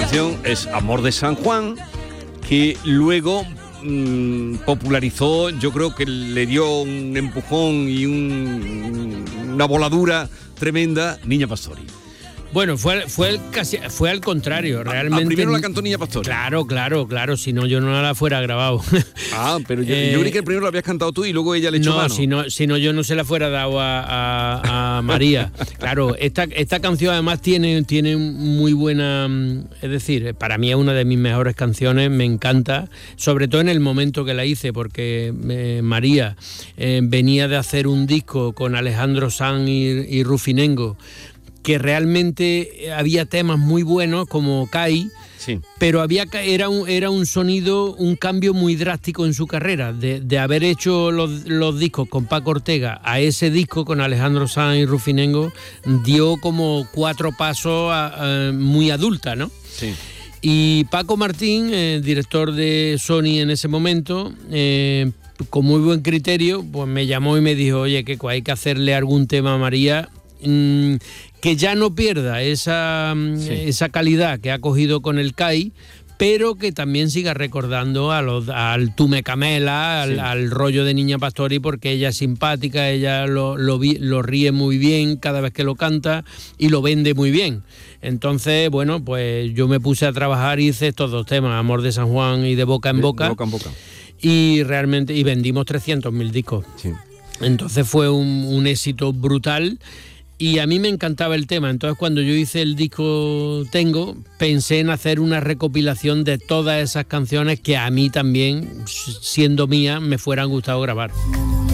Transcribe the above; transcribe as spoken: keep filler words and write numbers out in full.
canción es Amor de San Juan, que luego mmm, popularizó, yo creo que le dio un empujón y un, una voladura tremenda, Niña Pastori. Bueno, fue, fue, el casi, fue al contrario, realmente. Ah, primero la cantó Niña Pastori. Claro, claro, claro, si no yo no la fuera grabado. Ah, pero yo, eh, yo creí que primero la habías cantado tú y luego ella le echó no, mano. Si no, si no yo no se la fuera dado a, a, a María. Claro, esta, esta canción además tiene, tiene muy buena, es decir, para mí es una de mis mejores canciones, me encanta, sobre todo en el momento que la hice, porque eh, María eh, venía de hacer un disco con Alejandro Sanz y, y Rufinengo, que realmente había temas muy buenos como Kai, sí. pero había era un, era un sonido, un cambio muy drástico en su carrera, de, de haber hecho los, los discos con Paco Ortega a ese disco con Alejandro Sanz y Rufinengo, dio como cuatro pasos a, a, muy adulta, ¿no? Sí. Y Paco Martín, eh, director de Sony en ese momento, eh, con muy buen criterio, pues me llamó y me dijo, oye, que hay que hacerle algún tema a María mmm, que ya no pierda esa, sí. esa calidad que ha cogido con el C A I, pero que también siga recordando a los, al Tú me camela, al, sí. al rollo de Niña Pastori, porque ella es simpática, ella lo, lo, lo ríe muy bien cada vez que lo canta y lo vende muy bien. Entonces, bueno, pues yo me puse a trabajar y hice estos dos temas, Amor de San Juan y De Boca en Boca. De boca en boca. Y realmente, y vendimos trescientos mil discos. Sí. Entonces fue un, un éxito brutal. Y a mí me encantaba el tema, entonces cuando yo hice el disco Tengo, pensé en hacer una recopilación de todas esas canciones que a mí también, siendo mías, me fueran gustado grabar.